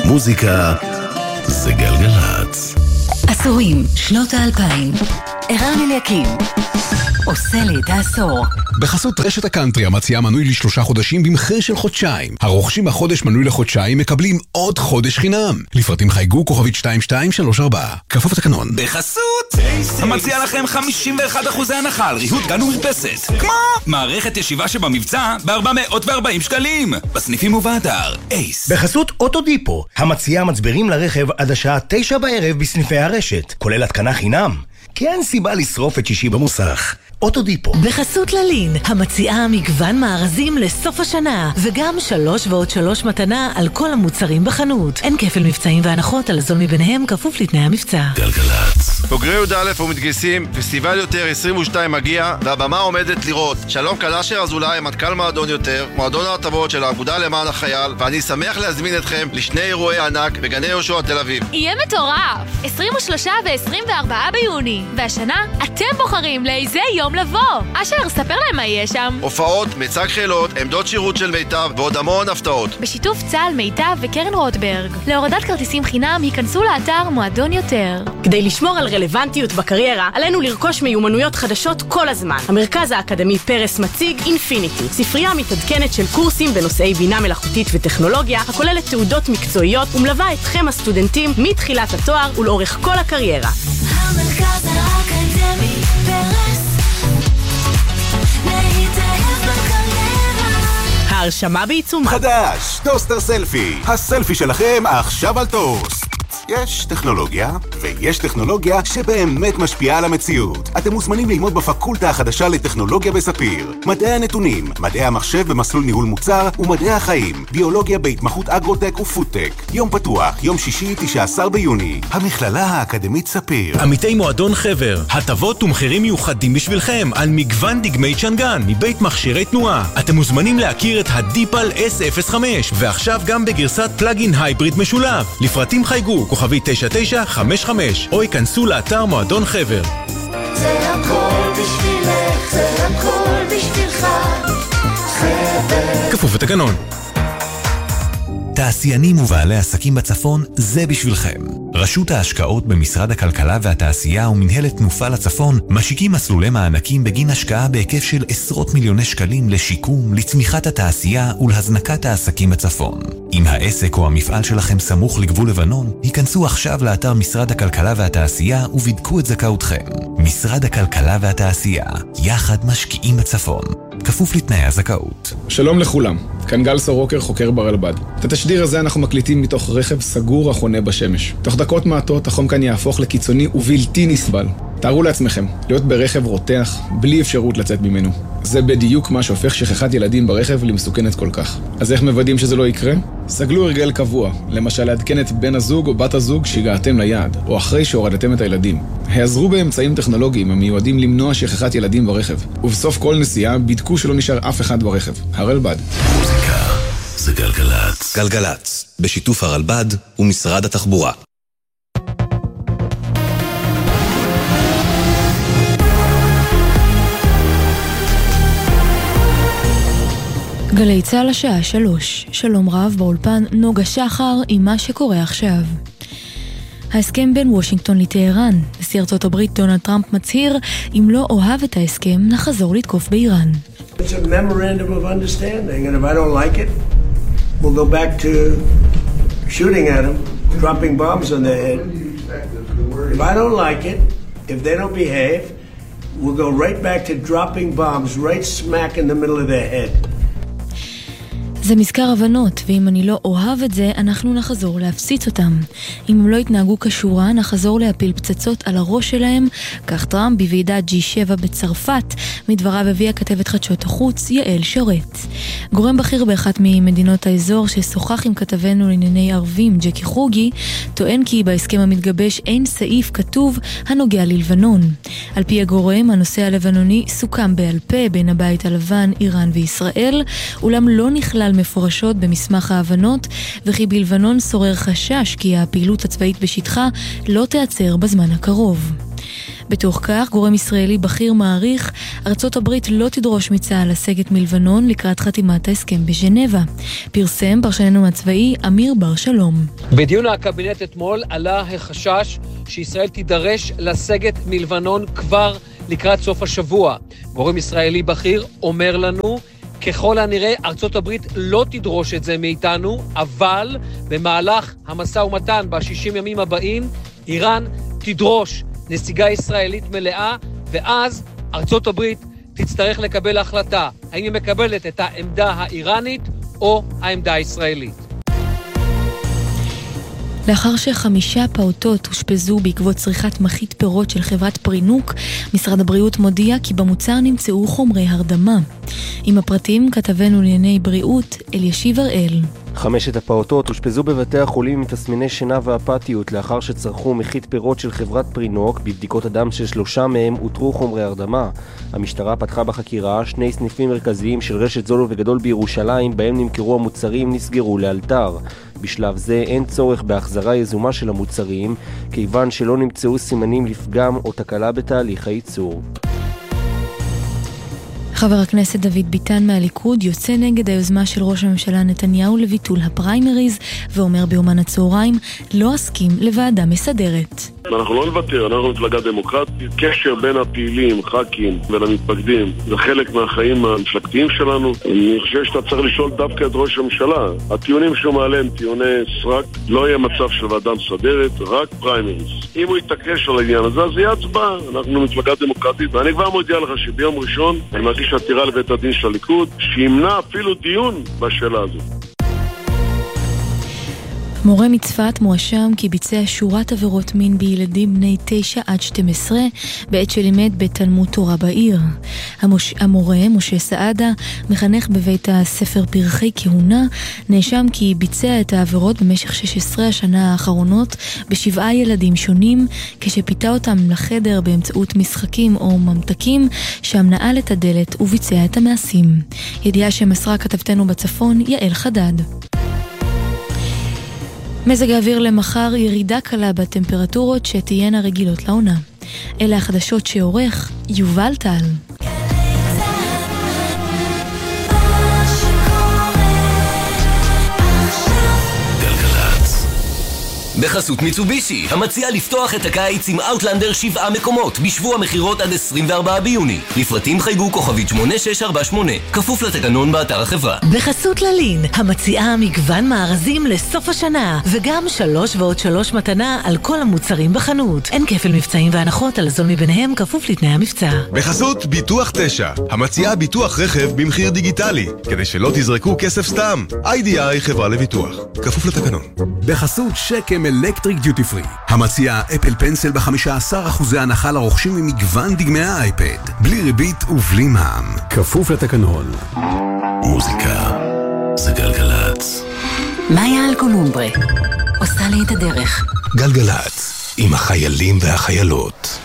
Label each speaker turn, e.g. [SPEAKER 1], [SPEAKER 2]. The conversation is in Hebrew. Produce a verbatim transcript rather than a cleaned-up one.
[SPEAKER 1] מוזיקה זה גלגלץ.
[SPEAKER 2] עשורים, שנות האלפיים. ערן אליקים עושה לי את העשור.
[SPEAKER 3] בחסות רשת הקאנטרי המציעה מנוי לשלושה חודשים במחיר של חודשיים. הרוכשים החודש מנוי לחודשיים מקבלים עוד חודש חינם. לפרטים חייגו כוכבית שתיים שתיים שלוש ארבע. כפוף לתקנון.
[SPEAKER 4] בחסות המציע לכם חמישים ואחד אחוז הנחה על ריהוט גן ומרפסת, כמו מערכת ישיבה שבמבצע ב-ארבע מאות וארבעים שקלים בסניפים ובאתר אייס.
[SPEAKER 5] בחסות אוטודיפו המציעה מצברים לרכב עד השעה תשע בערב בסניפי הרשת, כולל התקנה חינם, כי אין סיבה לשרוף את שישי במוסך. אוטודיפו.
[SPEAKER 2] בחסות ללין, המציעה מגוון מארזים לסוף השנה, וגם שלוש ועוד שלוש מתנה על כל המוצרים בחנות. אין כפל מבצעים והנחות, על זול מביניהם כפוף לתנאי המבצע.
[SPEAKER 1] גלגלץ.
[SPEAKER 6] בוגרי י"א ומתגייסים, פסטיבל יותר עשרים ושתיים מגיע, והבמה עומדת לראות. שלום קלאשר אזולאי, מנכ"ל מועדון יותר, מועדון ההטבות של האגודה למען החייל, ואני שמח להזמין אתכם לשני אירועי ענק בגני יהושע תל אביב.
[SPEAKER 7] יהיה מטורף! עשרים ושלושה ועשרים וארבעה ביוני, והשנה אתם בוחרים לאיזה יום לבוא. אשר, ספר להם מה יהיה שם.
[SPEAKER 6] הופעות, מצג חילות, עמדות שירות של מיטב ועוד המון הפתעות.
[SPEAKER 7] בשיתוף צה"ל, מיטב וקרן רוטברג. להורדת כרטיסים חינם היכנסו לאתר מועדון יותר.
[SPEAKER 8] כדי לשמור על רלוונטיות בקריירה, עלינו לרכוש מיומנויות חדשות כל הזמן. המרכז האקדמי פרס מציג אינפיניטי, ספרייה מתעדכנת של קורסים בנושאי בינה מלאכותית וטכנולוגיה, הכוללת תעודות מקצועיות ומלווה אתכם הסטודנטים מתחילת התואר ולאורך כל הקריירה.
[SPEAKER 9] המרכז האקדמי פרס,
[SPEAKER 8] ההרשמה בעיצומה.
[SPEAKER 10] חדש, טוסטר סלפי. הסלפי שלכם עכשיו על טוסט. יש טכנולוגיה, ויש טכנולוגיה שבאמת משפיעה על המציאות. אתם מוזמנים ללמוד בפקולטה החדשה לטכנולוגיה בספיר. מדעי הנתונים, מדעי המחשב במסלול ניהול מוצר, ומדעי החיים, ביולוגיה בהתמחות אגרוטק ופודטק. יום פתוח, יום שישי, תשעה עשר ביוני. המכללה האקדמית ספיר.
[SPEAKER 11] עמיתי מועדון חבר, הטבות ומחירים מיוחדים בשבילכם על מגוון דגמי צ'נגן מבית מכשירי תנועה. אתם מוזמנים להכיר את הדיפל אס אפס חמש, ועכשיו גם בגרסת פלאגין הייבריד משולב. לפרטים חייגו כוכבי תשע תשע חמש חמש או ייכנסו לאתר מועדון חבר.
[SPEAKER 9] זה הכל בשבילך, זה הכל בשבילך, חבר.
[SPEAKER 11] כפוף לתקנון.
[SPEAKER 12] תעשיינים ובעלי עסקים בצפון, זה בשבילכם. רשות ההשקעות במשרד הכלכלה והתעשייה ומנהלת תנופה לצפון משיקים מסלולי מענקים בגין השקעה בהיקף של עשרות מיליוני שקלים לשיקום, לצמיחת התעשייה ולהזנקת העסקים בצפון. אם העסק או המפעל שלכם סמוך לגבול לבנון, היכנסו עכשיו לאתר משרד הכלכלה והתעשייה ובדקו את זכאותכם. משרד הכלכלה והתעשייה, יחד משקיעים בצפון. כפוף לתנאי הזכאות.
[SPEAKER 13] שלום לכולם, כאן גל סורוקר, חוקר ברלב"ד. את התשדיר הזה אנחנו מקליטים מתוך רכב סגור החונה בשמש. תוך דקות מעטות החום כאן יהפוך לקיצוני ובלתי נסבל. תארו לעצמכם, להיות ברכב רותח בלי אפשרות לצאת ממנו. זה בדיוק מה שהופך שכחת ילדים ברכב למסוכנת כל כך. אז איך מוודאים שזה לא יקרה? סגלו הרגל קבוע, למשל לעדכן את בן הזוג או בת הזוג שהגעתם ליעד, או אחרי שהורדתם את הילדים. העזרו באמצעים טכנולוגיים המיועדים למנוע שכחת ילדים ברכב. ובסוף כל נסיעה בדקו שלא נשאר אף אחד ברכב. הרלב"ד.
[SPEAKER 1] מוזיקה זה גלגלץ.
[SPEAKER 12] גלגלץ, בשיתוף הרלב"ד ומשרד התחבורה.
[SPEAKER 14] גלי צהל השעה שלוש. שלום רב באולפן נוגה שחר עם מה שקורה עכשיו. ההסכם בין וושינגטון לטהרן. נשיא ארצות הברית דונלד טראמפ מצהיר, אם לא אוהב את ההסכם נחזור לתקוף באיראן.
[SPEAKER 15] It's a memorandum of understanding, and if I don't like it, we'll go back to shooting at them, dropping bombs on their head. If I don't like it, if they don't behave, we'll go right back to dropping bombs right smack in the middle of their head.
[SPEAKER 14] זה מזכר הבנות, ואם אני לא אוהב את זה, אנחנו נחזור להפציץ אותם. אם הם לא יתנהגו כשורה, נחזור להפיל פצצות על הראש שלהם, כך טראמפ בוועידת ג'י שבע בצרפת, מדבריו הביאה כתבת חדשות החוץ, יעל שרת. גורם בכיר באחת ממדינות האזור ששוחח עם כתבנו לענייני ערבים, ג'קי חוגי, טוען כי בהסכם המתגבש אין סעיף כתוב הנוגע ללבנון. על פי הגורם, הנושא הלבנוני סוכם בעל פה בין הבית הלבן, איראן וישראל, אולם לא נכלל מפורשות במסמך ההבנות, וכי בלבנון שורר חשש כי הפעילות הצבאית בשטחה לא תיעצר בזמן הקרוב. בתוך כך, גורם ישראלי בכיר מעריך, ארצות הברית לא תדרוש מצה"ל לסגת מלבנון לקראת חתימת ההסכם בז'נבה. פרסם פרשננו הצבאי אמיר בר שלום.
[SPEAKER 16] בדיון הקבינט אתמול עלה החשש שישראל תידרש לסגת מלבנון כבר לקראת סוף השבוע. גורם ישראלי בכיר אומר לנו, ככל הנראה ארצות הברית לא תדרוש את זה מאיתנו, אבל במהלך המשא ומתן ב-שישים ימים הבאים, איראן תדרוש נסיגה ישראלית מלאה, ואז ארצות הברית תצטרך לקבל החלטה, האם היא מקבלת את העמדה האיראנית או העמדה הישראלית.
[SPEAKER 14] לאחר שחמישה פעוטות הושפזו בעקבות צריכת מחית פירות של חברת פרינוק, משרד הבריאות מודיע כי במוצר נמצאו חומרי הרדמה. עם הפרטים כתבנו לענייני בריאות אלישיב הראל.
[SPEAKER 17] חמשת הפעוטות הושפזו בבתי החולים עם תסמיני שינה ואפתיות לאחר שצרכו מחית פירות של חברת פרינוק. בבדיקות הדם של שלושה מהם אותרו חומרי הרדמה. המשטרה פתחה בחקירה. שני סניפים מרכזיים של רשת זול וגדול בירושלים בהם נמכרו המוצרים נסגרו לאלתר. בשלב זה אין צורך בהחזרה יזומה של המוצרים, כיוון שלא נמצאו סימנים לפגם או תקלה בתהליך הייצור.
[SPEAKER 14] חבר הכנסת דוד ביטן מהליכוד יוצא נגד היוזמה של ראש הממשלה נתניהו לביטול הפריימריז, ואומר ביומן הצהריים לא אסכים לוועדה מסדרת.
[SPEAKER 18] אנחנו לא נוותר, אנחנו מפלגה דמוקרטית. קשר בין הפעילים, ח"כים ולמתפקדים זה חלק מהחיים המפלגתיים שלנו. אני חושב שאתה צריך לשאול דווקא את ראש הממשלה. הטיעונים שהוא מעלה הם טיעוני סרק, לא יהיה מצב של ועדה מסדרת, רק פריימריז. אם הוא יתעקש על העניין הזה, אז יהיה הצבעה. אנחנו מפלגה דמוקרטית, ואני כבר מודיע לך שביום ראשון אני מגיש עתירה לבית הדין של הליכוד שימנע אפילו דיון בשאלה הזו.
[SPEAKER 14] מורה מצפת מואשם כי ביצע שורת עבירות מין בילדים בני תשע עד שתים עשרה בעת שלימד בתלמוד תורה בעיר. המוש... המורה, משה סעדה, מחנך בבית הספר פרחי כהונה, נאשם כי ביצע את העבירות במשך שש עשרה השנה האחרונות בשבעה ילדים שונים, כשפיתה אותם לחדר באמצעות משחקים או ממתקים, שם נעל את הדלת וביצע את המעשים. ידיעה שמסרה כתבתנו בצפון, יעל חדד. מזג האוויר למחר, ירידה קלה בטמפרטורות שתהיינה רגילות לעונה. אלה החדשות שעורך יובל טל.
[SPEAKER 19] בחסות מיצובישי, המציע לפתוח את הקיץ עם אאוטלנדר שבעה מקומות בשבוע מחירות עד עשרים וארבעה ביוני. לפרטים חייגו כוכבית שמונה שש ארבע שמונה, כפוף לתקנון באתר החברה.
[SPEAKER 2] בחסות ללין, המציעה מגוון מארזים לסוף השנה, וגם שלוש ועוד שלוש מתנה על כל המוצרים בחנות. אין כפל מבצעים והנחות על הזול מביניהם, כפוף לתנאי המבצע.
[SPEAKER 20] בחסות ביטוח תשע, המציעה ביטוח רכב במחיר דיגיטלי, כדי שלא תזרקו כסף סתם. איי די איי חברה לביטוח, כפוף לתקנון.
[SPEAKER 3] בחסות שקם אלקטריק דיוטי פרי, המציעה אפל פנסל ב-חמישה עשר אחוז הנחה לרוכשים ממגוון דגמי האייפד, בלי ריבית ובלי מע"מ, כפוף לתקנון.
[SPEAKER 1] מוזיקה זה גלגלצ.
[SPEAKER 2] מאיה אלקולומברה עושה לי את הדרך.
[SPEAKER 1] גלגלצ עם החיילים והחיילות.